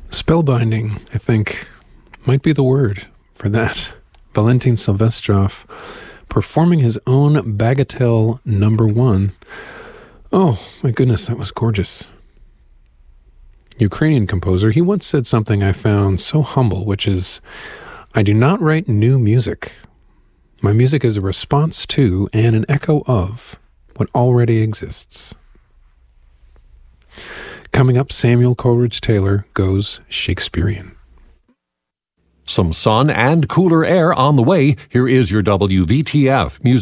Spellbinding, I think, might be the word for that. Valentin Silvestrov performing his own Bagatelle number 1. Oh, my goodness, that was gorgeous. Ukrainian composer, he once said something I found so humble, which is, I do not write new music. My music is a response to and an echo of what already exists. Coming up, Samuel Coleridge Taylor goes Shakespearean. Some sun and cooler air on the way. Here is your WVTF music.